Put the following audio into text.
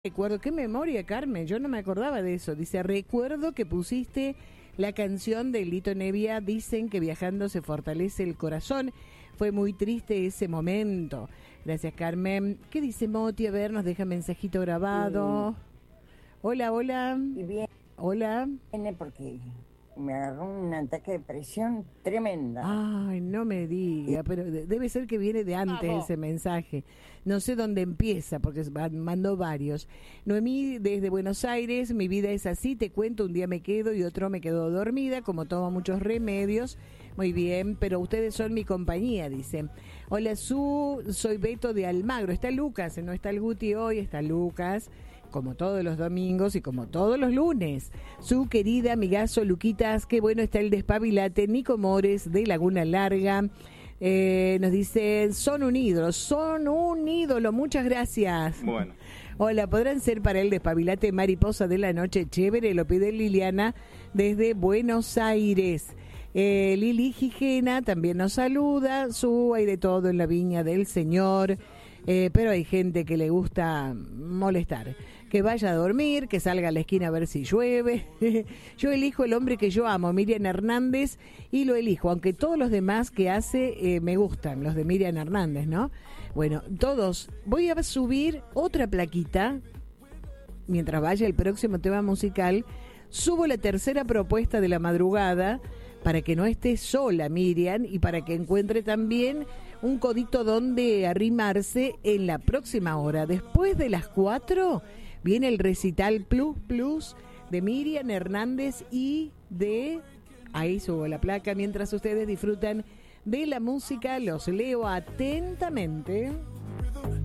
Recuerdo, qué memoria, Carmen, yo no me acordaba de eso. Dice, recuerdo que pusiste la canción de Lito Nevia, dicen que viajando se fortalece el corazón. Fue muy triste ese momento. Gracias, Carmen. ¿Qué dice Moti? A ver, nos deja mensajito grabado. Hola, hola. Y Hola. viene porque me agarró un ataque de presión tremenda. Ay, no me diga, pero debe ser que viene de antes ese mensaje. No sé dónde empieza, porque mandó varios. Noemí, desde Buenos Aires, mi vida es así, te cuento, un día me quedo y otro me quedo dormida, como tomo muchos remedios. Muy bien, pero ustedes son mi compañía, dice. Hola, soy Beto de Almagro. Está Lucas, no está el Guti hoy, está Lucas, como todos los domingos y como todos los lunes. Su querida amigazo Luquitas, qué bueno está el despabilate. Nico Mores de Laguna Larga. Nos dice, son un ídolo, muchas gracias. Bueno. Hola, ¿podrán ser para el despabilate mariposa de la noche chévere? Lo pide Liliana desde Buenos Aires. Lili Gijena también nos saluda. Hay de todo en la viña del Señor, pero hay gente que le gusta molestar. Que vaya a dormir, que salga a la esquina a ver si llueve. Yo elijo el hombre que yo amo, Miriam Hernández, y lo elijo, aunque todos los demás que hace me gustan, los de Miriam Hernández, ¿no? Bueno, todos. Voy a subir otra plaquita, mientras vaya el próximo tema musical, subo la tercera propuesta de la madrugada, para que no esté sola Miriam y para que encuentre también un codito donde arrimarse en la próxima hora. Después de las 4 viene el recital Plus de Miriam Hernández y ahí subo la placa mientras ustedes disfrutan de la música. Los leo atentamente.